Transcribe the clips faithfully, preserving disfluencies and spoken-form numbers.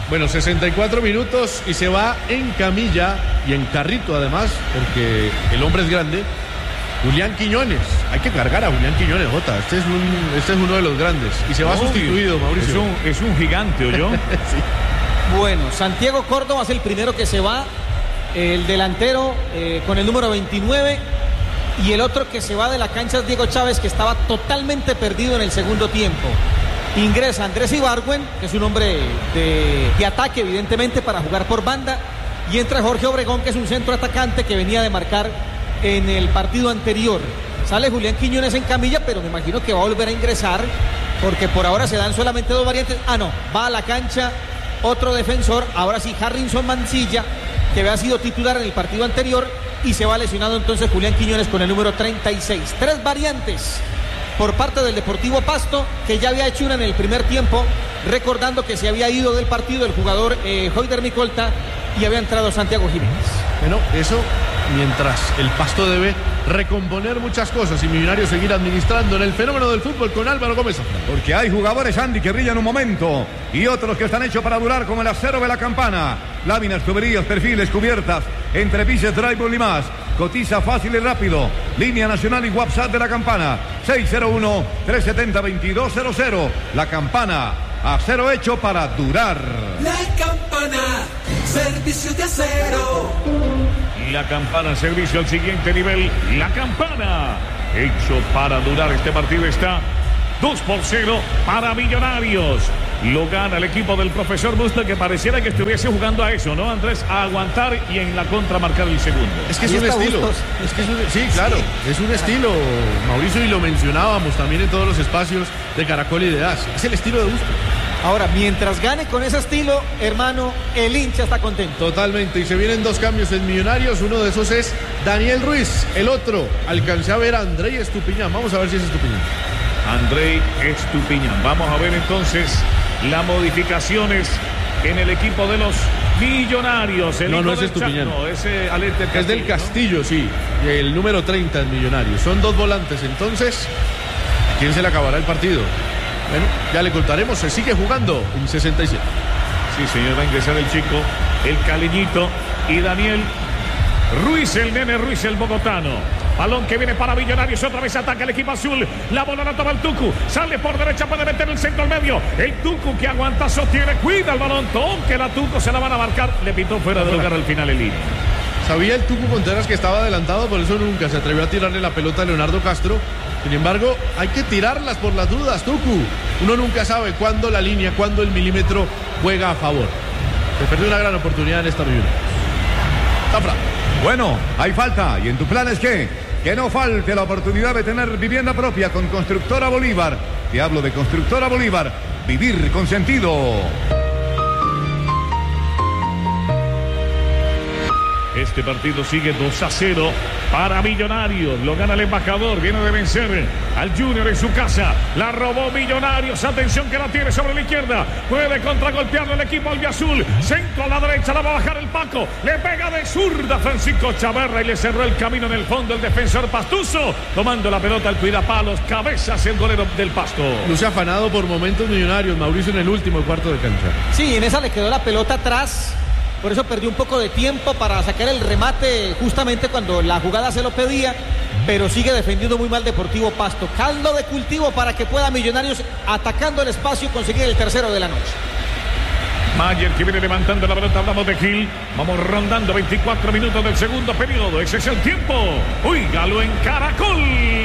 Bueno, sesenta y cuatro minutos y se va en camilla y en carrito además, porque el hombre es grande. Julián Quiñones, hay que cargar a Julián Quiñones, Jota. Este es, un, este es uno de los grandes. Y se va Uy, sustituido, Mauricio. Es un, es un gigante, ¿oyó? Sí. Bueno, Santiago Córdoba es el primero que se va. El delantero eh, con el número veintinueve. Y el otro que se va de la cancha es Diego Chávez, que estaba totalmente perdido en el segundo tiempo. Ingresa Andrés Ibargüen, que es un hombre de, de ataque, evidentemente, para jugar por banda. Y entra Jorge Obregón, que es un centro atacante que venía de marcar en el partido anterior. Sale Julián Quiñones en camilla, pero me imagino que va a volver a ingresar, porque por ahora se dan solamente dos variantes. Ah, no, va a la cancha otro defensor, ahora sí, Harrison Mancilla, que había sido titular en el partido anterior, y se va lesionado entonces Julián Quiñones con el número treinta y seis. Tres variantes por parte del Deportivo Pasto, que ya había hecho una en el primer tiempo, recordando que se había ido del partido el jugador eh, Hoyder Micolta y había entrado Santiago Jiménez. Bueno, eso mientras el Pasto debe recomponer muchas cosas y Millonarios seguir administrando en el fenómeno del fútbol con Álvaro Gómez. Porque hay jugadores, Andy, que brillan un momento y otros que están hechos para durar, como el acero de la campana. Láminas, tuberías, perfiles, cubiertas, entrepises, drywall y más. Cotiza fácil y rápido. Línea nacional y WhatsApp de la campana. seis cero uno, tres siete cero, dos dos cero cero. La campana. Acero hecho para durar. La campana. Servicio de acero. La campana, servicio al siguiente nivel. La campana, hecho para durar. Este partido está dos por cero para Millonarios. Lo gana el equipo del profesor Busto, que pareciera que estuviese jugando a eso, ¿no, Andrés? A aguantar y en la contra marcar el segundo. Es que es un estilo. Es que es un, sí, claro, sí. Es un estilo, Mauricio, y lo mencionábamos también en todos los espacios de Caracol y de A S. Es el estilo de Busto. Ahora, mientras gane con ese estilo, hermano, el hincha está contento. Totalmente, y se vienen dos cambios en Millonarios. Uno de esos es Daniel Ruiz. El otro, alcancé a ver a Andrei Estupiñán. Vamos a ver si es Estupiñán. Andrei Estupiñán. Vamos a ver entonces las modificaciones en el equipo de los Millonarios. El no, no es Estupiñán. No, ese Alete es del Castillo, ¿no? Sí. El número treinta en Millonarios. Son dos volantes. Entonces, ¿a quién se le acabará el partido? Bueno, ya le contaremos, se sigue jugando en sesenta y siete. Sí, señor, va a ingresar el chico, el caleñito y Daniel Ruiz, el nene Ruiz, el bogotano. Balón que viene para Millonarios, otra vez ataca el equipo azul. La bola la toma el Tucu, sale por derecha, puede meter el centro al medio. El Tucu que aguanta, sostiene, cuida el balón, toque la Tucu, se la van a marcar. Le pitó fuera de lugar al final el línea. Sabía el Tucu Contreras que estaba adelantado, por eso nunca se atrevió a tirarle la pelota a Leonardo Castro. Sin embargo, hay que tirarlas por las dudas, Tucu. Uno nunca sabe cuándo la línea, cuándo el milímetro juega a favor. Se perdió una gran oportunidad en esta reunión. Zafra. Bueno, hay falta. ¿Y en tu plan es qué? Que no falte la oportunidad de tener vivienda propia con Constructora Bolívar. Te hablo de Constructora Bolívar. Vivir con sentido. Este partido sigue dos a cero para Millonarios. Lo gana el embajador. Viene de vencer al Junior en su casa. La robó Millonarios. Atención que la tiene sobre la izquierda. Puede contragolpearlo el equipo albiazul. Centro a la derecha. La va a bajar el Paco. Le pega de zurda Francisco Chavarra y le cerró el camino en el fondo el defensor Pastuso. Tomando la pelota al cuidapalos. Cabezas el golero del Pasto. Luce afanado por momentos Millonarios. Mauricio en el último cuarto de cancha. Sí, en esa le quedó la pelota atrás. Por eso perdió un poco de tiempo para sacar el remate justamente cuando la jugada se lo pedía, pero sigue defendiendo muy mal Deportivo Pasto. Caldo de cultivo para que pueda Millonarios, atacando el espacio, conseguir el tercero de la noche. Mayer que viene levantando la pelota, hablamos de Gil. Vamos rondando veinticuatro minutos del segundo periodo. Ese es el tiempo. Óigalo en Caracol.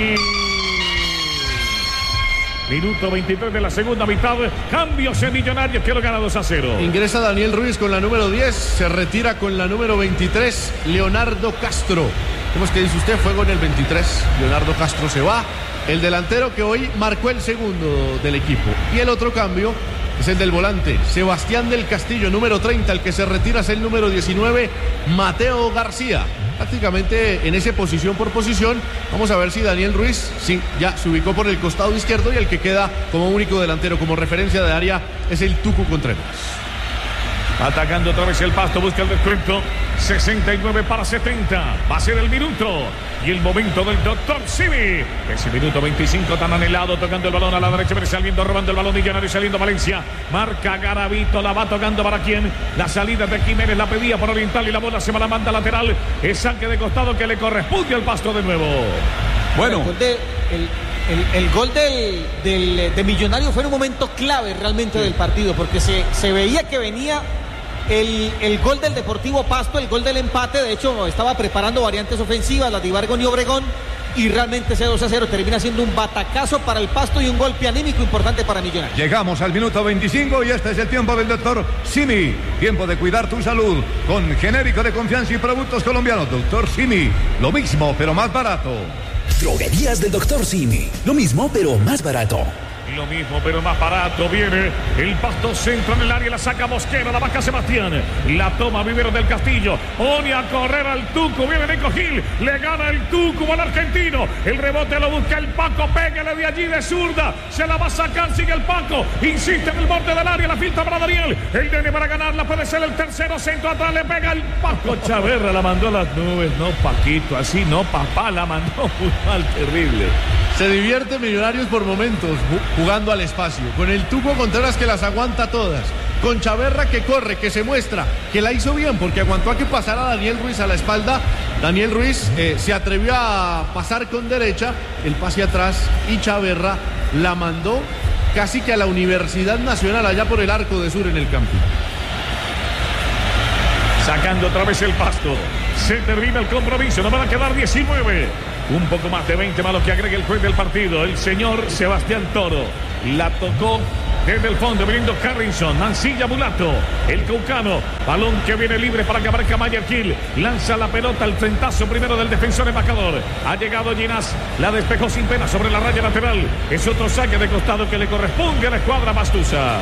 Minuto veintitrés de la segunda mitad. Cambios en Millonarios que lo gana dos a cero. Ingresa Daniel Ruiz con la número diez. Se retira con la número veintitrés. Leonardo Castro. ¿Cómo que dice usted? Fue con el veintitrés. Leonardo Castro se va. El delantero que hoy marcó el segundo del equipo. Y el otro cambio es el del volante. Sebastián del Castillo, número treinta. El que se retira es el número diecinueve. Mateo García. Prácticamente en esa posición por posición. Vamos a ver si Daniel Ruiz sí, ya se ubicó por el costado izquierdo y el que queda como único delantero, como referencia de área, es el Tucu Contreras. Atacando otra vez el Pasto, busca el descuento. sesenta y nueve para setenta. Va a ser el minuto y el momento del doctor Simi. Ese minuto veinticinco tan anhelado, tocando el balón a la derecha, saliendo, robando el balón Millonario, saliendo Valencia. Marca Garavito, la va tocando para quién. La salida de Jiménez la pedía por Oriental y la bola se va a la manda lateral. Es saque de costado que le corresponde al Pasto de nuevo. Bueno, el gol, de, el, el, el gol del, del, de Millonario fue en un momento clave realmente sí. del partido, porque se, se veía que venía el, el gol del Deportivo Pasto, el gol del empate. De hecho, estaba preparando variantes ofensivas, las de Ibargón y Obregón, y realmente ese dos a cero termina siendo un batacazo para el Pasto y un golpe anímico importante para Millonarios. Llegamos al minuto veinticinco y este es el tiempo del doctor Simi. Tiempo de cuidar tu salud con genérico de confianza y productos colombianos. Doctor Simi, lo mismo pero más barato. Droguerías del doctor Simi. Lo mismo, pero más barato. Lo mismo, pero más barato. Viene el Pasto, centro en el área, la saca Mosquera, la baja Sebastián, la toma Vivero del Castillo, pone a correr al Tucu, viene Nico Gil, le gana el Tucu al argentino, el rebote lo busca el Paco, pégale de allí de zurda, se la va a sacar, sigue el Paco, insiste en el borde del área, la filtra para Daniel, el Nene para ganarla, puede ser el tercero, centro atrás, le pega el Paco Chaverra, la mandó a las nubes, no Paquito, así no, papá, la mandó muy mal, terrible. Se divierte Millonarios por momentos jugando al espacio, con el Tuco Contreras que las aguanta todas, con Chaverra que corre, que se muestra, que la hizo bien porque aguantó a que pasara Daniel Ruiz a la espalda. Daniel Ruiz eh, se atrevió a pasar con derecha, el pase atrás, y Chaverra la mandó casi que a la Universidad Nacional allá por el Arco de Sur en el campo. Sacando otra vez el Pasto, se termina el compromiso, nos van a quedar diecinueve. Un poco más de veinte más lo que agrega el juez del partido, el señor Sebastián Toro. La tocó desde el fondo, viniendo Harrison, Mancilla Mulato, el caucano. Balón que viene libre para que aparezca Mayer Gil. Lanza la pelota al frentazo primero del defensor embajador. Ha llegado Ginás, la despejó sin pena sobre la raya lateral. Es otro saque de costado que le corresponde a la escuadra Pastusa.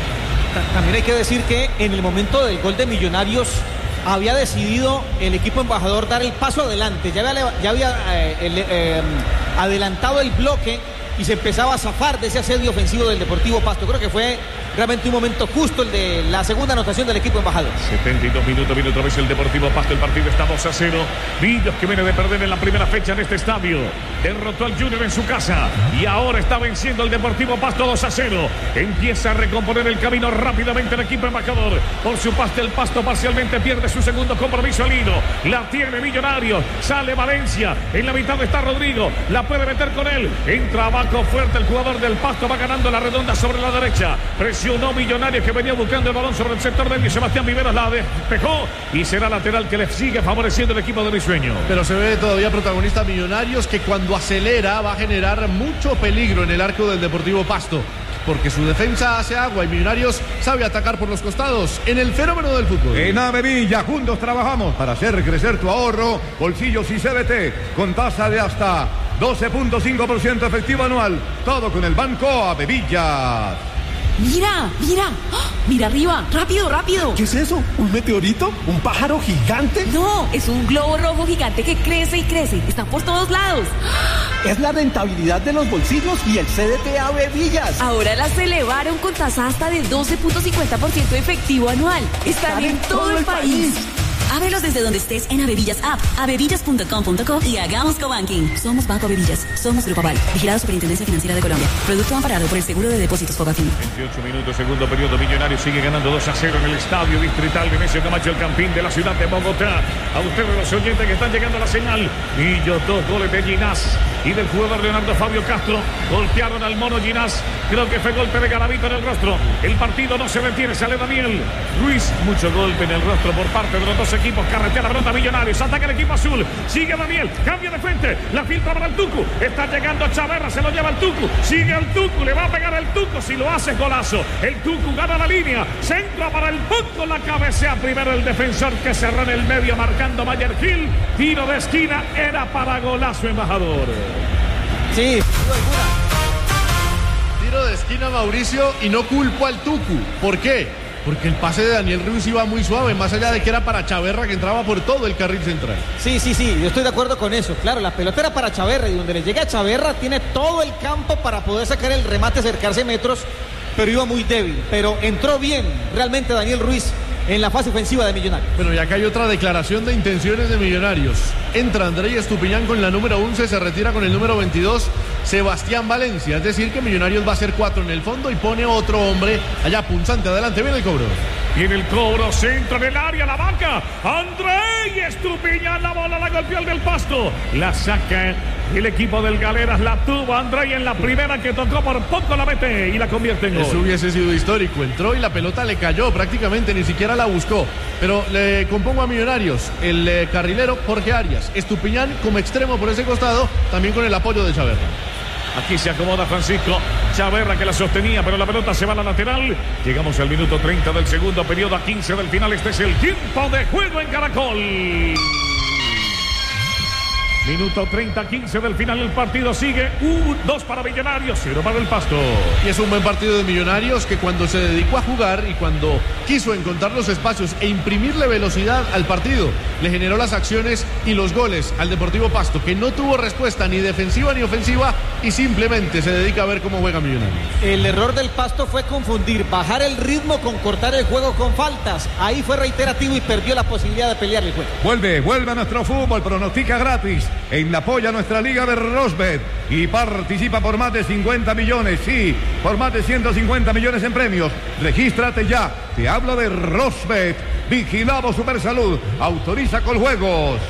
También hay que decir que en el momento del gol de Millonarios había decidido el equipo embajador dar el paso adelante, ya había, ya había eh, el, eh, adelantado el bloque y se empezaba a zafar de ese asedio ofensivo del Deportivo Pasto. Creo que fue realmente un momento justo el de la segunda anotación del equipo embajador. setenta y dos minutos, viene otra vez el Deportivo Pasto, el partido está dos a cero. Millos que viene de perder en la primera fecha en este estadio, derrotó al Junior en su casa y ahora está venciendo el Deportivo Pasto dos a cero. Empieza a recomponer el camino rápidamente el equipo embajador. Por su parte el Pasto parcialmente pierde su segundo compromiso al hilo. La tiene Millonarios, sale Valencia, en la mitad está Rodrigo, la puede meter con él, entra abajo fuerte el jugador del Pasto, va ganando la redonda sobre la derecha, presionó Millonarios que venía buscando el balón sobre el sector medio, Sebastián Viveros la despejó y será lateral que le sigue favoreciendo el equipo de Risueño. Pero se ve todavía protagonista Millonarios, que cuando acelera va a generar mucho peligro en el arco del Deportivo Pasto, porque su defensa hace agua y Millonarios sabe atacar por los costados en el fenómeno del fútbol. En Avevilla juntos trabajamos para hacer crecer tu ahorro, bolsillos y C B T con tasa de hasta doce punto cinco por ciento efectivo anual. Todo con el Banco Avevilla. Mira, mira, ¡oh! Mira arriba, rápido, rápido. ¿Qué es eso? ¿Un meteorito? ¿Un pájaro gigante? No, es un globo rojo gigante que crece y crece. Están por todos lados. Es la rentabilidad de los bolsillos y el C D T Avevillas. Ahora las elevaron con tasa hasta de doce punto cincuenta por ciento efectivo anual. Están, Están en, en todo, todo el país. país. Ábrelos desde donde estés en Avevillas App, avevillas punto com punto co y hagamos cobanking. Somos Banco Avevillas, somos Grupo Aval, vigilado Superintendencia Financiera de Colombia. Producto amparado por el Seguro de Depósitos Fogafín. veintiocho minutos, segundo periodo, Millonarios sigue ganando dos a cero en el Estadio Distrital Nemesio Camacho, el Campín de la ciudad de Bogotá. A ustedes los oyentes que están llegando a la señal. Millos, dos goles de Ginás y del jugador Leonardo Fabio Castro. Golpearon al mono Ginás. Creo que fue golpe de Garavito en el rostro. El partido no se detiene, sale Daniel Ruiz. Mucho golpe en el rostro por parte de los dos equipos. Carretea la pelota Millonarios, ataca el equipo azul, sigue Daniel, cambia de frente, la filtra para el Tucu, está llegando Chaverra, se lo lleva el Tucu, sigue el Tucu, le va a pegar el Tucu, si lo hace golazo, el Tucu gana la línea, centra para el punto, la cabecea primero el defensor que cerró en el medio marcando Mayer Gil, tiro de esquina, era para golazo embajador. Sí, tiro de esquina Mauricio y no culpo al Tucu, ¿por qué? Porque el pase de Daniel Ruiz iba muy suave, más allá de que era para Chaverra que entraba por todo el carril central. Sí, sí, sí, yo estoy de acuerdo con eso. Claro, la pelota era para Chaverra y donde le llega a Chaverra tiene todo el campo para poder sacar el remate, acercarse metros, pero iba muy débil. Pero entró bien realmente Daniel Ruiz en la fase ofensiva de Millonarios. Bueno, y acá hay otra declaración de intenciones de Millonarios. Entra Andrei Estupiñán con la número once, se retira con el número veintidós, Sebastián Valencia. Es decir, que Millonarios va a ser cuatro en el fondo y pone otro hombre allá punzante. Adelante, viene el cobro. Viene el cobro, centro en el área, la vaca. Andrei Estupiñán, la bola la golpeó el del Pasto. La saca el equipo del Galeras, la tuvo Andrei en la primera que tocó por poco, la mete y la convierte en gol. Eso hubiese sido histórico. Entró y la pelota le cayó prácticamente, ni siquiera la buscó. Pero le compongo a Millonarios el eh, carrilero Jorge Arias. Estupiñán como extremo por ese costado, también con el apoyo de Chaverra. Aquí se acomoda Francisco Chaverra, que la sostenía, pero la pelota se va a la lateral. Llegamos al minuto treinta del segundo periodo, a quince del final. Este es el tiempo de juego en Caracol. Minuto treinta, quince del final, el partido sigue. Un, dos para Millonarios, cero para el Pasto. Y es un buen partido de Millonarios, que cuando se dedicó a jugar y cuando quiso encontrar los espacios e imprimirle velocidad al partido, le generó las acciones y los goles al Deportivo Pasto, que no tuvo respuesta ni defensiva ni ofensiva y simplemente se dedica a ver cómo juega Millonarios. El error del Pasto fue confundir, bajar el ritmo con cortar el juego con faltas. Ahí fue reiterativo y perdió la posibilidad de pelear el juego. Vuelve, vuelve a nuestro fútbol, pronostica gratis en la polla nuestra liga de Rosbet y participa por más de cincuenta millones, sí, por más de ciento cincuenta millones en premios. Regístrate ya, te hablo de Rosbet, Vigilado Supersalud, autoriza con juegos.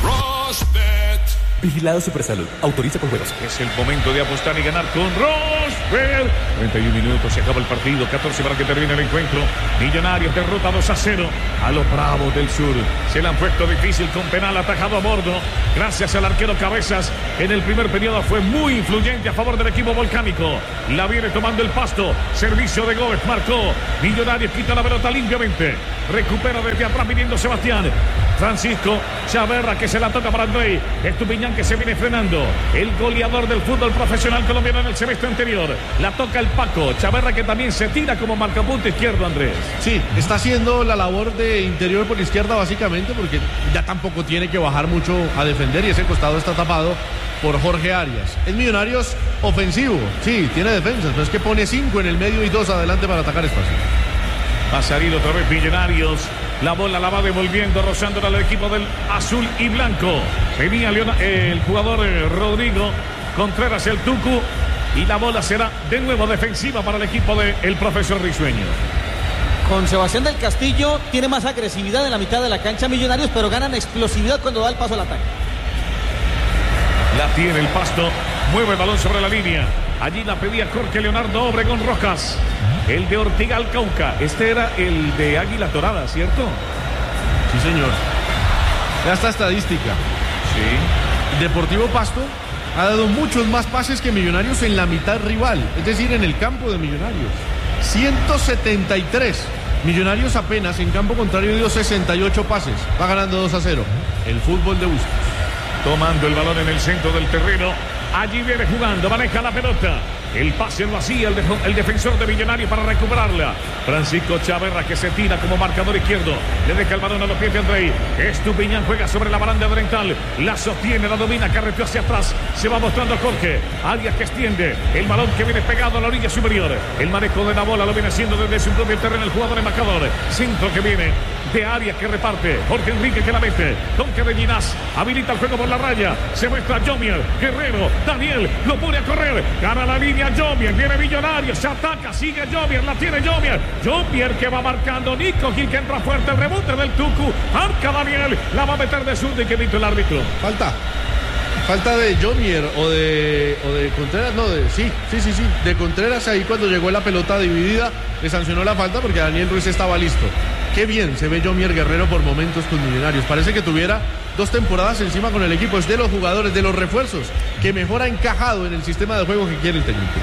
Rosbet. Vigilado Supersalud, autoriza con juegos. Es el momento de apostar y ganar con Rosbet. treinta y un minutos, se acaba el partido, catorce para que termine el encuentro. Millonarios derrota dos a cero a los Bravos del Sur. Se le han puesto difícil con penal atajado a bordo, gracias al arquero Cabezas. En el primer periodo fue muy influyente a favor del equipo volcánico. La viene tomando el Pasto, servicio de Gómez, marcó. Millonarios quita la pelota limpiamente, recupera desde atrás viniendo Sebastián. Francisco Chaverra, que se la toca para Andrei Estupiñán, que se viene frenando. El goleador del fútbol profesional colombiano en el semestre anterior. La toca el Paco Chaverra, que también se tira como marcapunto izquierdo, Andrés. Sí, está haciendo la labor de interior por izquierda básicamente, porque ya tampoco tiene que bajar mucho a defender y ese costado está tapado por Jorge Arias. Es Millonarios ofensivo, sí, tiene defensas, pero es que pone cinco en el medio y dos adelante para atacar espacio. Va a salir otra vez Millonarios. La bola la va devolviendo, rozándola al equipo del azul y blanco. Venía Leona, eh, el jugador eh, Rodrigo Contreras, el Tucu. Y la bola será de nuevo defensiva para el equipo del profesor Risueño. Con Sebastián del Castillo tiene más agresividad en la mitad de la cancha Millonarios, pero ganan explosividad cuando da el paso al ataque. La tiene el Pasto, mueve el balón sobre la línea. Allí la pedía Jorge Leonardo Obregón Rojas. El de Ortigal Cauca. Este era el de Águila Dorada, ¿cierto? Sí, señor. Ya está estadística. Sí. Deportivo Pasto ha dado muchos más pases que Millonarios en la mitad rival, es decir, en el campo de Millonarios. ciento setenta y tres. Millonarios apenas en campo contrario dio sesenta y ocho pases. Va ganando dos a cero. El fútbol de Bustos. Tomando el balón en el centro del terreno. Allí viene jugando, maneja la pelota. El pase lo hacía el, de, el defensor de Millonarios para recuperarla. Francisco Chaverra, que se tira como marcador izquierdo. Le deja el balón a los pies de Andrei. Estupiñán juega sobre la baranda oriental. La sostiene, la domina, carreteó hacia atrás. Se va mostrando Jorge. Arias, que extiende. El balón que viene pegado a la orilla superior. El manejo de la bola lo viene haciendo desde su propio terreno el jugador embajador. Centro que viene de Arias, que reparte. Jorge Enrique, que la mete. Donque de Ginás. Habilita el juego por la raya. Se muestra Jomier. Guerrero. Daniel lo pone a correr. Gana la línea Jomier. Viene Millonarios. Se ataca. Sigue Jomier. La tiene Jomier. Jomier, que va marcando. Nico Gil, que entra fuerte. El rebote del Tucu. Marca Daniel. La va a meter de zurda y que grita el árbitro. Falta. Falta de Jomier o de, o de Contreras. No, de, sí, sí, sí, sí. De Contreras ahí cuando llegó la pelota dividida. Le sancionó la falta porque Daniel Ruiz estaba listo. Qué bien se ve Jomier Guerrero por momentos con Millonarios. Parece que tuviera dos temporadas encima con el equipo. Es de los jugadores, de los refuerzos, que mejor ha encajado en el sistema de juego que quiere el técnico.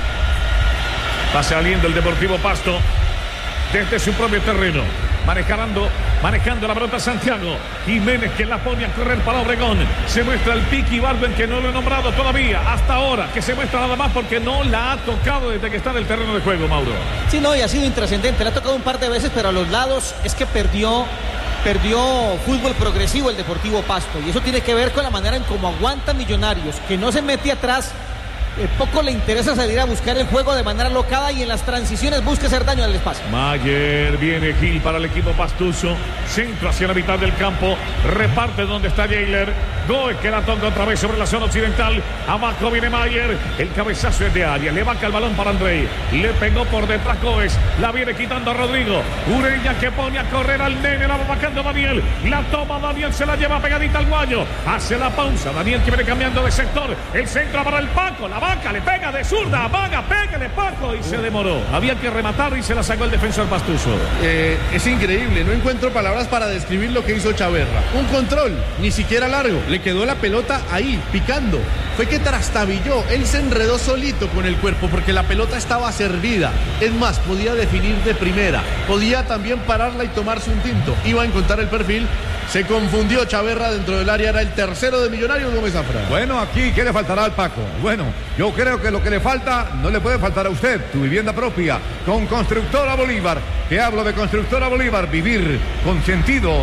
Va saliendo el Deportivo Pasto desde su propio terreno. Manejando, manejando la pelota Santiago Jiménez, que la pone a correr para Obregón. Se muestra el Piqui Barben, que no lo he nombrado todavía hasta ahora, que se muestra nada más porque no la ha tocado desde que está en el terreno de juego, Mauro. Sí, no, y ha sido intrascendente. Le ha tocado un par de veces, pero a los lados es que perdió perdió fútbol progresivo el Deportivo Pasto. Y eso tiene que ver con la manera en cómo aguanta Millonarios, que no se mete atrás eh, poco le interesa salir a buscar el juego de manera locada y en las transiciones busca hacer daño al espacio. Mayer, viene Gil para el equipo pastuso, centro hacia la mitad del campo, reparte donde está Jailer, Goe que la toca otra vez sobre la zona occidental, abajo viene Mayer, el cabezazo es de Arias, le vaca el balón para Andrei, le pegó por detrás Goes, la viene quitando a Rodrigo, Ureña que pone a correr al nene, la va vacando Daniel, la toma Daniel, se la lleva pegadita al guayo, hace la pausa, Daniel que viene cambiando de sector, el centro para el Paco, la vaca le pega de zurda, vaga, pégale Paco y se demoró, había que rematar y se la sacó el defensor pastuso. Eh, es increíble, no encuentro palabras para describir lo que hizo Chaverra, un control, ni siquiera largo, le quedó la pelota ahí, picando, fue que trastabilló, él se enredó solito con el cuerpo porque la pelota estaba servida, es más, podía definir de primera, podía también pararla y tomarse un tinto, iba a encontrar el perfil, se confundió Chaverra dentro del área, era el tercero de Millonarios, Gómez Zafra. Bueno, aquí, ¿qué le faltará al Paco? Bueno, yo creo que lo que le falta no le puede faltar a usted, tu vivienda propia, con Constructora Bolívar, que hablo de Constructora Bolívar, vivir con sentido.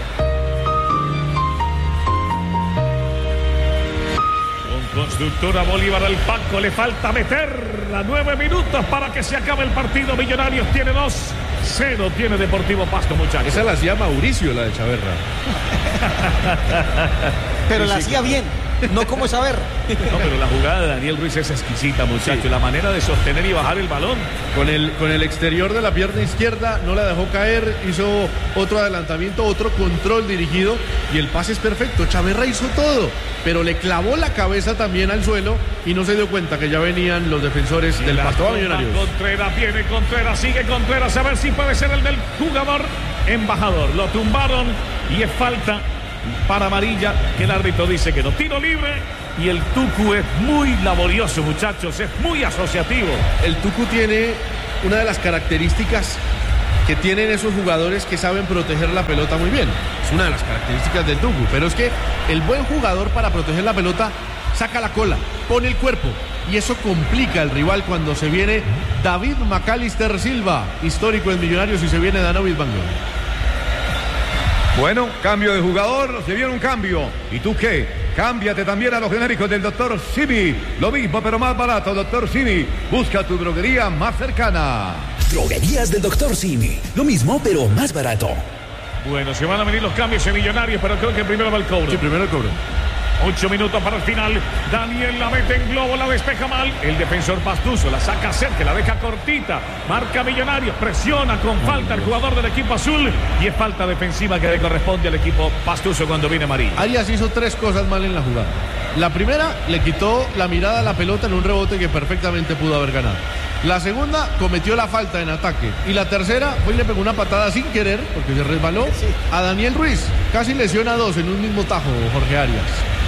Constructora Bolívar al Paco, le falta meterla, nueve minutos para que se acabe el partido. Millonarios tiene dos, cero tiene Deportivo Pasto, muchachos. Esa la hacía Mauricio, la de Chaverra. Pero la hacía bien, no como saber. No, pero la jugada de Daniel Ruiz es exquisita, muchachos. Sí. La manera de sostener y bajar el balón. Con el, con el exterior de la pierna izquierda, no la dejó caer, hizo otro adelantamiento, otro control dirigido y el pase es perfecto. Chaverra hizo todo, pero le clavó la cabeza también al suelo y no se dio cuenta que ya venían los defensores y del Pasto Millonarios. Contreras, viene Contreras, sigue Contreras, a ver si puede ser el del jugador embajador. Lo tumbaron y es falta para amarilla, que el árbitro dice que no. Tiro libre y el Tucu es muy laborioso, muchachos, es muy asociativo. El Tucu tiene una de las características que tienen esos jugadores que saben proteger la pelota muy bien. Es una de las características del Tucu, pero es que el buen jugador para proteger la pelota saca la cola, pone el cuerpo y eso complica al rival cuando se viene David Macalister Silva, histórico en Millonarios, y se viene Danovis Bango. Bueno, cambio de jugador, se viene un cambio. ¿Y tú qué? Cámbiate también a los genéricos del doctor Simi. Lo mismo pero más barato, doctor Simi. Busca tu droguería más cercana. Droguerías del doctor Simi. Lo mismo pero más barato. Bueno, se van a venir los cambios en Millonarios, pero creo que primero va el cobro. Sí, primero el cobro. Ocho minutos para el final. Daniel la mete en globo, la despeja mal. El defensor pastuso la saca cerca, la deja cortita. Marca Millonarios, presiona con falta el jugador del equipo azul. Y es falta defensiva que le corresponde al equipo pastuso cuando viene amarillo. Arias hizo tres cosas mal en la jugada. La primera, le quitó la mirada a la pelota en un rebote que perfectamente pudo haber ganado. La segunda, cometió la falta en ataque. Y la tercera, fue y le pegó una patada sin querer, porque se resbaló, a Daniel Ruiz. Casi lesiona a dos en un mismo tajo, Jorge Arias.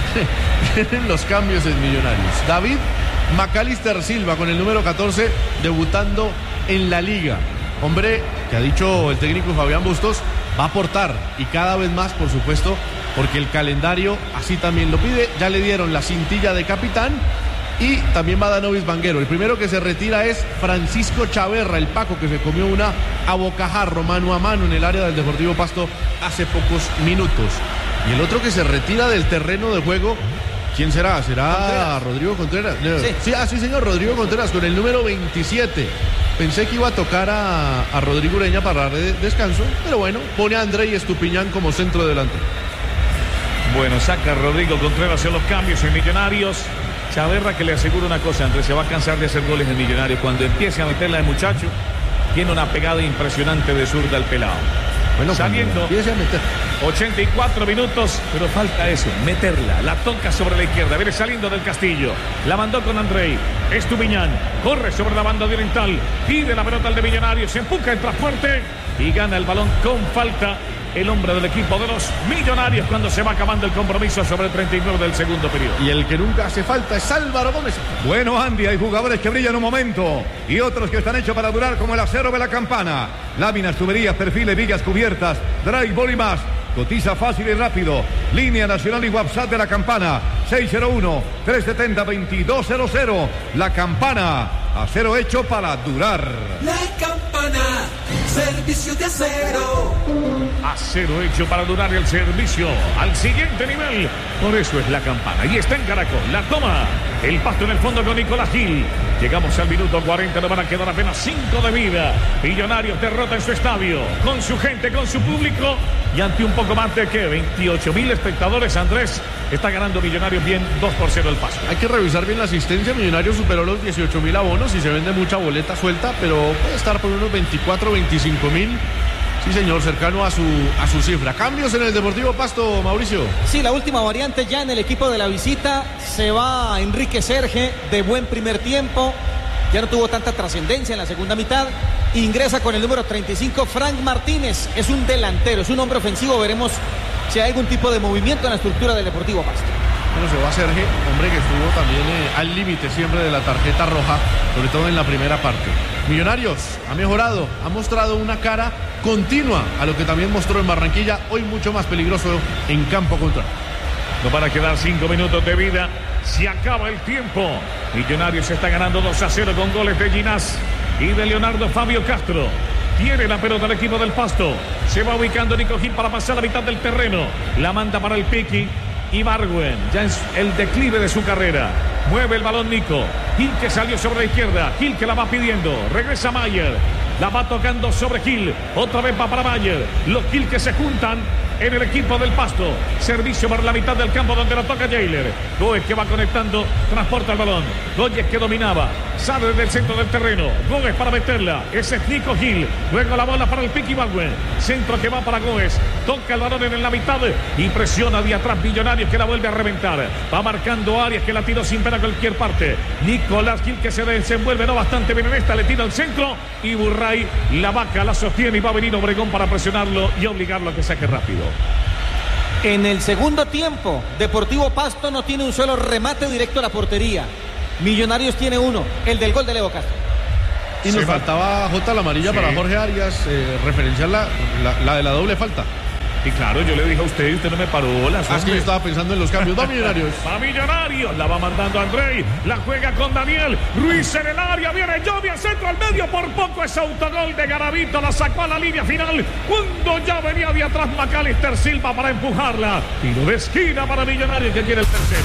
Tienen los cambios en Millonarios. David Macalister Silva con el número catorce debutando en la liga. Hombre que ha dicho el técnico Fabián Bustos va a aportar y cada vez más, por supuesto, porque el calendario así también lo pide. Ya le dieron la cintilla de capitán y también va Danovis Banguero. El primero que se retira es Francisco Chaverra, el Paco, que se comió una a bocajarro mano a mano en el área del Deportivo Pasto hace pocos minutos. Y el otro que se retira del terreno de juego, ¿quién será? ¿Será Contreras. Rodrigo Contreras? No. Sí. Sí, ah, sí, señor, Rodrigo Contreras con el número veintisiete. Pensé que iba a tocar a, a Rodrigo Ureña para dar de, descanso, pero bueno, pone a Andrei Estupiñán como centro delante. Bueno, saca Rodrigo Contreras en los cambios en Millonarios. Chaverra, que le aseguro una cosa, Andrés, se va a cansar de hacer goles en Millonarios. Cuando empiece a meterla de muchacho, tiene una pegada impresionante de zurda al pelado. Bueno, saliendo, empiece a meter. ochenta y cuatro minutos, pero falta eso, meterla, la toca sobre la izquierda, viene saliendo del Castillo, la mandó con Andrei, Estupiñán, corre sobre la banda oriental, pide la pelota al de Millonarios, se empuja, entra fuerte y gana el balón con falta el hombre del equipo de los Millonarios cuando se va acabando el compromiso sobre el treinta y nueve del segundo periodo. Y el que nunca hace falta es Álvaro Gómez. Bueno, Andy, hay jugadores que brillan un momento y otros que están hechos para durar, como el acero de la campana. Láminas, tuberías, perfiles, vigas cubiertas, drywall y más. Cotiza fácil y rápido. Línea nacional y WhatsApp de la campana. seis cero uno, tres siete cero, dos dos cero cero. La campana. Acero hecho para durar. La campana. Servicio de acero. Acero hecho para durar, el servicio al siguiente nivel. Por eso es la campana. Y está en Caracol. La toma El Pasto en el fondo con Nicolás Gil. Llegamos al minuto cuarenta, no van a quedar apenas cinco de vida. Millonarios derrota en su estadio, con su gente, con su público y ante un poco más de que veintiocho mil espectadores. Andrés, está ganando Millonarios bien, dos por cero el Pasto. Hay que revisar bien la asistencia. Millonarios superó los dieciocho mil abonos y se vende mucha boleta suelta, pero puede estar por unos veinticuatro, veinticinco mil. Sí, señor, cercano a su, a su cifra. Cambios en el Deportivo Pasto, Mauricio. Sí, la última variante ya en el equipo de la visita. Se va Enrique Serge de buen primer tiempo. Ya no tuvo tanta trascendencia en la segunda mitad. Ingresa con el número treinta y cinco, Frank Martínez. Es un delantero, es un hombre ofensivo. Veremos si hay algún tipo de movimiento en la estructura del Deportivo Pasto. Bueno, se va Serge, hombre que estuvo también eh, al límite siempre de la tarjeta roja, sobre todo en la primera parte. Millonarios ha mejorado, ha mostrado una cara continua a lo que también mostró en Barranquilla, hoy mucho más peligroso en campo contrario. No van a quedar cinco minutos de vida, se acaba el tiempo. Millonarios está ganando dos a cero con goles de Ginás y de Leonardo Fabio Castro. Tiene la pelota el equipo del Pasto, se va ubicando Nico Gil para pasar la mitad del terreno, la manda para el Piqui. Ibargüen, ya es el declive de su carrera. Mueve el balón Nico. Gil que salió sobre la izquierda. Gil que la va pidiendo. Regresa Mayer. La va tocando sobre Gil. Otra vez va para Mayer. Los Gil que se juntan en el equipo del Pasto. Servicio por la mitad del campo donde la toca Jailer. Gómez que va conectando. Transporta el balón. Gómez que dominaba. Sale desde el centro del terreno. Gómez para meterla. Ese es Nico Gil. Luego la bola para el Piqui Ibargüen. Centro que va para Gómez. Toca el balón en la mitad y presiona de atrás Millonarios que la vuelve a reventar. Va marcando Arias que la tiró sin pena a cualquier parte. Nicolás Gil que se desenvuelve no bastante bien en esta. Le tira al centro y Burray la vaca la sostiene y va a venir Obregón para presionarlo y obligarlo a que saque rápido. En el segundo tiempo, Deportivo Pasto no tiene un solo remate directo a la portería. Millonarios tiene uno, el del gol de Leo Castro. Y nos faltaba J la amarilla sí. para Jorge Arias, eh, referenciar la, la, la de la doble falta. Y claro, yo le dije a usted y usted no me paró las. Ah, es que yo estaba pensando en los cambios. Va Millonarios. Va Millonarios. La va mandando Andrei. La juega con Daniel. Ruiz en el área. Viene Jovi al centro al medio. Por poco es autogol de Garavito. La sacó a la línea final. Cuando ya venía de atrás Macalister Silva para empujarla. Tiro de esquina para Millonarios que quiere el tercero.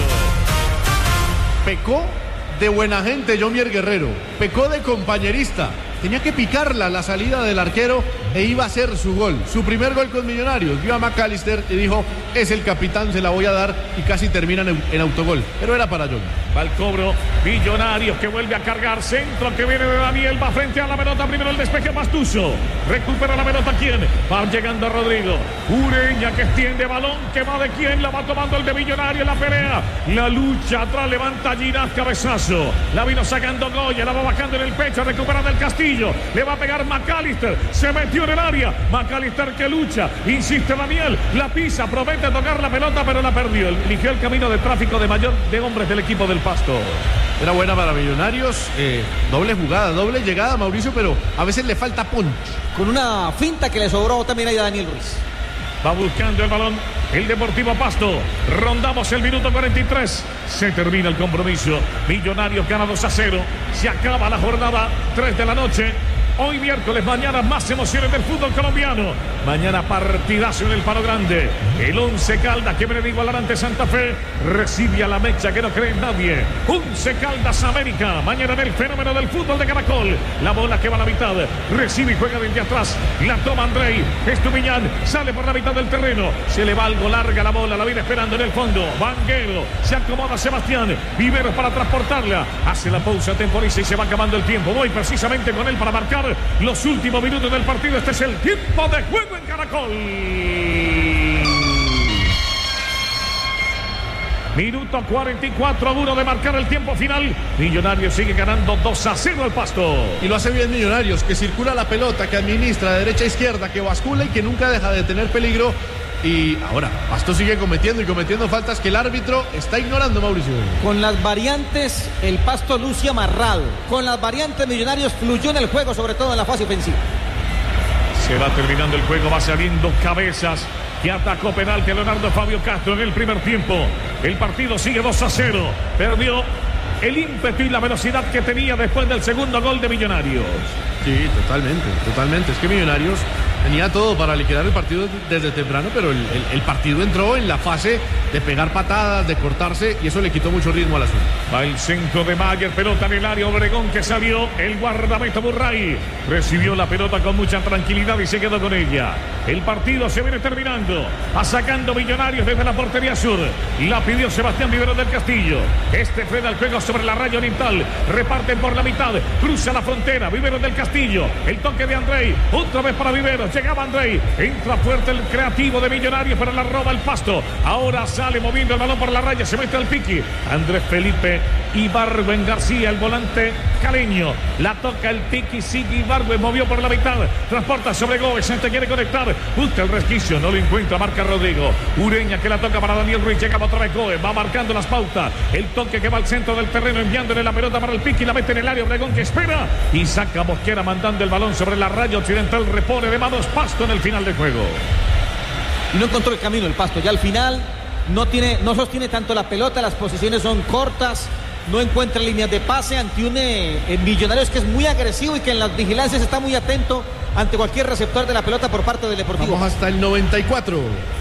Pecó de buena gente Jomier Guerrero. Pecó de compañerista. Tenía que picarla la salida del arquero e iba a ser su gol. Su primer gol con Millonarios. Vio a Macalister y dijo, es el capitán, se la voy a dar. Y casi terminan en, en autogol. Pero era para John. Va el cobro. Millonarios que vuelve a cargar. Centro que viene de Daniel. Va frente a la pelota. Primero el despeje Pastuso. Recupera la pelota. ¿Quién? Va llegando Rodrigo. Ureña que extiende balón. Que va de quién. La va tomando el de Millonarios. La pelea. La lucha. Atrás levanta Ginás. Cabezazo. La vino sacando Goya. La va bajando en el pecho. Recupera del Castillo. Le va a pegar Macalister. Se metió en el área. Macalister que lucha. Insiste Daniel. La pisa. Promete tocar la pelota, pero la perdió. Eligió el camino de tráfico de mayor de hombres del equipo del Pasto. Era buena para Millonarios. Eh, doble jugada, doble llegada, Mauricio, pero a veces le falta punch. Con una finta que le sobró también ahí a Daniel Ruiz. Va buscando el balón el Deportivo Pasto. Rondamos el minuto cuarenta y tres. Se termina el compromiso. Millonarios gana dos a cero. Se acaba la jornada tres de la noche. Hoy miércoles, mañana más emociones del fútbol colombiano. Mañana partidazo en el Palo Grande. El Once Caldas que viene de igualar ante Santa Fe. Recibe a la Mecha que no cree en nadie. Once Caldas América. Mañana en el fenómeno del fútbol de Caracol. La bola que va a la mitad. Recibe y juega desde atrás. La toma Andrei. Estupiñán sale por la mitad del terreno. Se le va algo larga la bola. La viene esperando en el fondo. Vanguero. Se acomoda Sebastián. Viveros para transportarla. Hace la pausa, temporiza y se va acabando el tiempo. Voy precisamente con él para marcar los últimos minutos del partido. Este es el tiempo de juego en Caracol. Minuto cuarenta y cuatro, duro de marcar el tiempo final. Millonarios sigue ganando dos a cero al Pasto. Y lo hace bien Millonarios, que circula la pelota, que administra de derecha a izquierda, que bascula y que nunca deja de tener peligro. Y ahora, Pasto sigue cometiendo y cometiendo faltas que el árbitro está ignorando, Mauricio. Con las variantes, el Pasto luce amarrado. Con las variantes, Millonarios fluyó en el juego, sobre todo en la fase ofensiva. Se va terminando el juego, va saliendo Cabezas, que atacó penalti a Leonardo Fabio Castro en el primer tiempo. El partido sigue dos a cero. Perdió el ímpetu y la velocidad que tenía después del segundo gol de Millonarios. Sí, totalmente, totalmente. Es que Millonarios Tenía todo para liquidar el partido desde temprano, pero el, el, el partido entró en la fase de pegar patadas, de cortarse, y eso le quitó mucho ritmo al azul. Va el centro de Mayer, pelota en el área, Obregón que salió, el guardameta Burray recibió la pelota con mucha tranquilidad y se quedó con ella. El partido se viene terminando, va sacando Millonarios desde la portería sur, la pidió Sebastián Vivero del Castillo. Este frena el juego sobre la raya oriental, reparten por la mitad, cruza la frontera, Vivero del Castillo, el toque de Andrei, otra vez para Vivero. Llegaba Andrei, entra fuerte el creativo de Millonarios, pero la roba el Pasto. Ahora sale moviendo el balón por la raya, se mete al piqui. Andrés Felipe Ibargüen García, el volante caleño. La toca el piqui, sigue Ibargüen, movió por la mitad. Transporta sobre Gómez, se quiere conectar. Busca el resquicio, no lo encuentra, marca Rodrigo. Ureña que la toca para Daniel Ruiz, llega otra vez Gómez, va marcando las pautas. El toque que va al centro del terreno, enviándole la pelota para el piqui, la mete en el área, Obregón que espera. Y saca Mosquera mandando el balón sobre la raya occidental, repone de manos Pasto en el final del juego. Y no encontró el camino el Pasto, ya al final no tiene, no sostiene tanto la pelota, las posiciones son cortas, no encuentra líneas de pase ante un eh, Millonarios que es muy agresivo y que en las vigilancias está muy atento ante cualquier receptor de la pelota por parte del Deportivo. Vamos hasta el noventa y cuatro.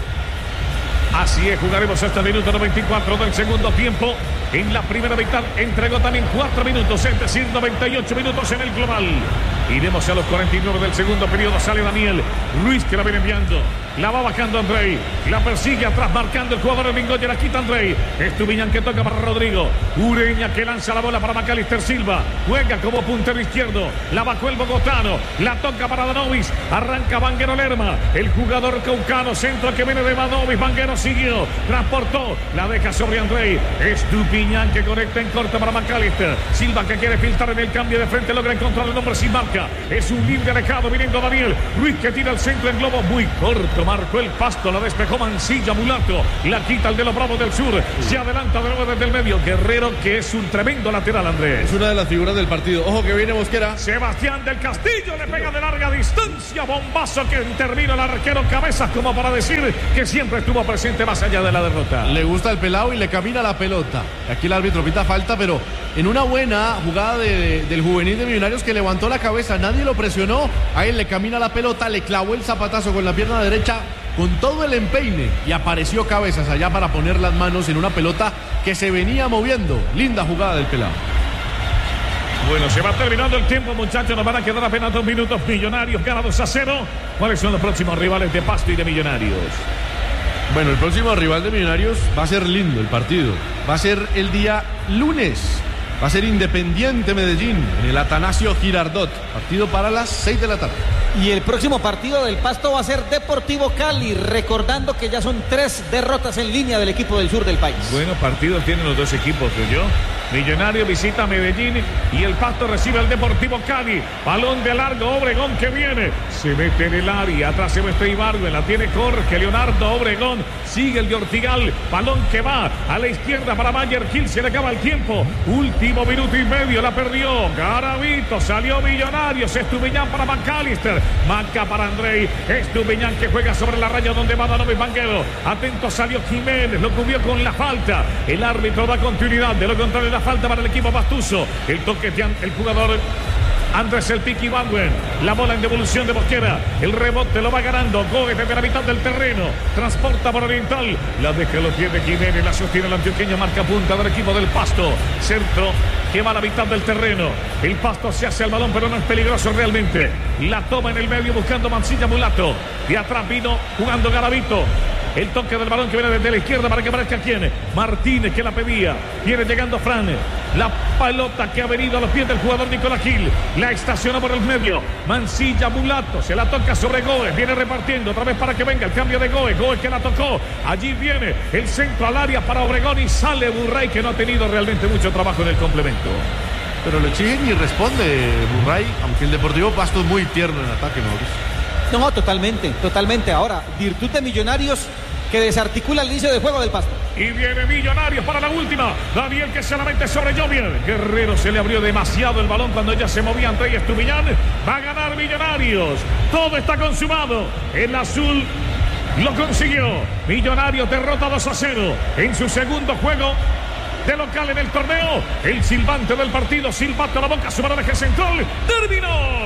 Así es, jugaremos hasta el minuto noventa y cuatro del segundo tiempo. En la primera mitad entregó también cuatro minutos, es decir, noventa y ocho minutos en el global. Iremos a los cuarenta y nueve del segundo periodo. Sale Daniel Ruiz que la viene enviando. La va bajando Andrei. La persigue atrás marcando el jugador de Mingoya. La quita Andrei. Estupiñán que toca para Rodrigo. Ureña que lanza la bola para Macalister Silva. Juega como puntero izquierdo. La bajó el bogotano. La toca para Danovis. Arranca Vanguero Lerma. El jugador caucano. Centro que viene de Danovis. Vanguero siguió. Transportó. La deja sobre Andrei. Estupiñán que conecta en corto para Macalister. Silva que quiere filtrar en el cambio de frente. Logra encontrar el nombre sin marca. Es un libre alejado viniendo Daniel Ruiz que tira el centro en globo muy corto. Marcó el Pasto, la despejó Mancilla Mulato, la quita el de los Bravos del Sur, se adelanta de nuevo desde el medio. Guerrero que es un tremendo lateral, Andrés. Es una de las figuras del partido. Ojo que viene Mosquera. Sebastián del Castillo le pega de larga distancia, bombazo que intervino el arquero Cabezas como para decir que siempre estuvo presente más allá de la derrota. Le gusta el pelado y le camina la pelota. Aquí el árbitro pita falta, pero en una buena jugada de, de, del juvenil de Millonarios que levantó la cabeza, nadie lo presionó, a él le camina la pelota, le clavó el zapatazo con la pierna derecha con todo el empeine y apareció Cabezas allá para poner las manos en una pelota que se venía moviendo. Linda jugada del pelado. Bueno, se va terminando el tiempo, muchachos. Nos van a quedar apenas dos minutos. Millonarios gana dos a cero. ¿Cuáles son los próximos rivales de Pasto y de Millonarios? Bueno, el próximo rival de Millonarios va a ser lindo el partido. Va a ser el día lunes. Va a ser Independiente Medellín en el Atanasio Girardot. Partido para las seis de la tarde. Y el próximo partido del Pasto va a ser Deportivo Cali, recordando que ya son tres derrotas en línea del equipo del sur del país. Buenos partidos tienen los dos equipos, yo. Millonario visita a Medellín y el Pasto recibe al Deportivo Cali. Balón de largo, Obregón que viene. Se mete en el área, atrás se muestra Ibargüen, la tiene Jorge Leonardo Obregón. Sigue el de Ortigal, balón que va a la izquierda para Mayer Gil, se le acaba el tiempo. Último minuto y medio, la perdió Garavito, salió Millonarios. Estupiñán para Macalister, Maca para Andrei. Estupiñán que juega sobre la raya donde va Danovis Vanguero. Atento salió Jiménez, lo cubrió con la falta. El árbitro da continuidad, de lo contrario la falta para el equipo pastuso. El toque de el jugador Andrés El Piqui Ibargüen. La bola en devolución de Mosquera. El rebote lo va ganando Gómez desde la mitad del terreno. Transporta por Oriental. La deja los pies de Jiménez. La sostiene el antioqueño. Marca punta del equipo del Pasto. Centro que va a la mitad del terreno. El Pasto se hace al balón, pero no es peligroso realmente. La toma en el medio buscando Mancilla Mulato. Y atrás vino jugando Garavito. El toque del balón que viene desde la izquierda para que aparezca quien. Martínez que la pedía. Viene llegando Fran. La pelota que ha venido a los pies del jugador Nicolás Gil. La estaciona por el medio. Mancilla Mulato. Se la toca sobre Gómez. Viene repartiendo otra vez para que venga el cambio de Gómez. Gómez que la tocó. Allí viene el centro al área para Obregón y sale Burray que no ha tenido realmente mucho trabajo en el complemento. Pero le exigen y responde Burray, aunque el Deportivo Pasto es muy tierno en ataque, ¿no? No, totalmente, totalmente. Ahora, virtud de Millonarios que desarticula el inicio del juego del Pasto. Y viene Millonarios para la última. Daniel que se la mete sobre Jovier. Guerrero se le abrió demasiado el balón cuando ya se movía Andrés Estupiñán. Va a ganar Millonarios. Todo está consumado. El azul lo consiguió. Millonarios derrota dos a cero en su segundo juego de local en el torneo. El silbante del partido, silbato a la boca, sobre el eje central. ¡Terminó!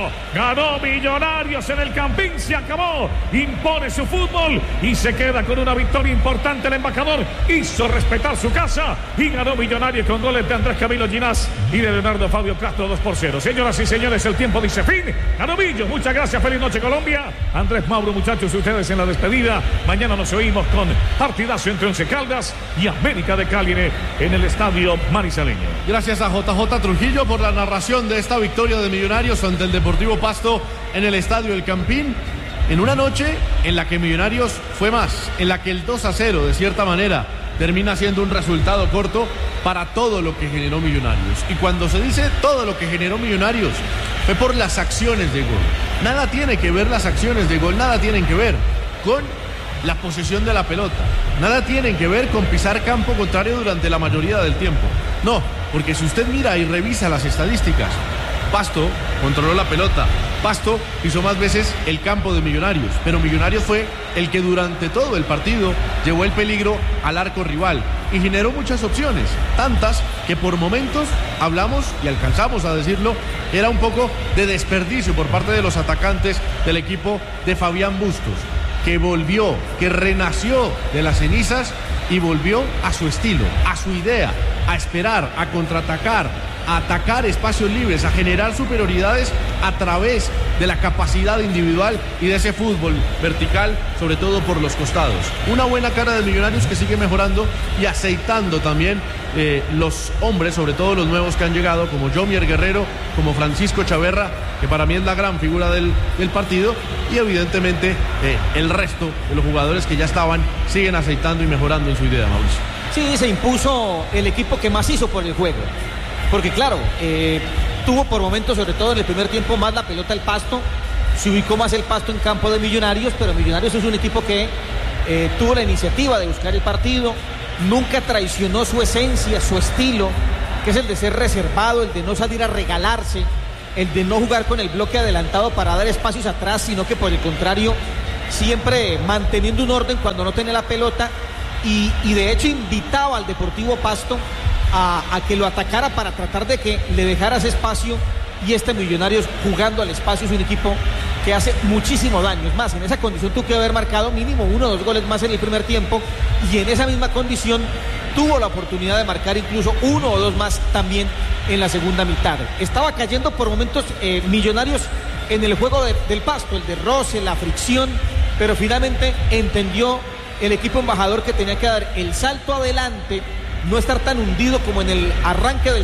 Ganó Millonarios en el Campín, se acabó. Impone su fútbol y se queda con una victoria importante. El embajador hizo respetar su casa y ganó Millonarios con goles de Andrés Camilo Ginás y de Leonardo Fabio Castro, dos por cero. Señoras y señores, el tiempo dice fin. Ganó Millo. Muchas gracias. Feliz noche, Colombia. Andrés Mauro, muchachos, ustedes en la despedida. Mañana nos oímos con partidazo entre Once Caldas y América de Cali en el estadio Manizaleño. Gracias a J J Trujillo por la narración de esta victoria de Millonarios ante el Deportivo Pasto en el estadio El Campín. En una noche en la que Millonarios fue más, en la que el dos a cero de cierta manera termina siendo un resultado corto para todo lo que generó Millonarios. Y cuando se dice todo lo que generó Millonarios, fue por las acciones de gol. Nada tiene que ver las acciones de gol, nada tienen que ver con la posesión de la pelota. Nada tienen que ver con pisar campo contrario durante la mayoría del tiempo. No, porque si usted mira y revisa las estadísticas, Pasto controló la pelota, Pasto pisó más veces el campo de Millonarios, pero Millonarios fue el que durante todo el partido llevó el peligro al arco rival y generó muchas opciones, tantas que por momentos hablamos y alcanzamos a decirlo, era un poco de desperdicio por parte de los atacantes del equipo de Fabián Bustos, que volvió, que renació de las cenizas y volvió a su estilo, a su idea, a esperar, a contraatacar, a atacar espacios libres, a generar superioridades a través de la capacidad individual y de ese fútbol vertical, sobre todo por los costados. Una buena cara de Millonarios que sigue mejorando y aceitando también eh, los hombres, sobre todo los nuevos que han llegado, como Jomier Guerrero, como Francisco Chaverra, que para mí es la gran figura del, del partido, y evidentemente eh, el resto de los jugadores que ya estaban siguen aceitando y mejorando en su idea, Mauricio. Sí, se impuso el equipo que más hizo por el juego. Porque claro, eh, tuvo por momentos, sobre todo en el primer tiempo, más la pelota el Pasto, se ubicó más el Pasto en campo de Millonarios, pero Millonarios es un equipo que eh, tuvo la iniciativa de buscar el partido, nunca traicionó su esencia, su estilo, que es el de ser reservado, el de no salir a regalarse, el de no jugar con el bloque adelantado para dar espacios atrás, sino que por el contrario, siempre manteniendo un orden cuando no tenía la pelota y, y de hecho invitaba al Deportivo Pasto A, a que lo atacara para tratar de que le dejara ese espacio, y este Millonarios jugando al espacio es un equipo que hace muchísimo daño. Es más, en esa condición tuvo que haber marcado mínimo uno o dos goles más en el primer tiempo, y en esa misma condición tuvo la oportunidad de marcar incluso uno o dos más también en la segunda mitad. Estaba cayendo por momentos eh, Millonarios en el juego de, del Pasto, el de roce, la fricción, pero finalmente entendió el equipo embajador que tenía que dar el salto adelante, no estar tan hundido como en el arranque del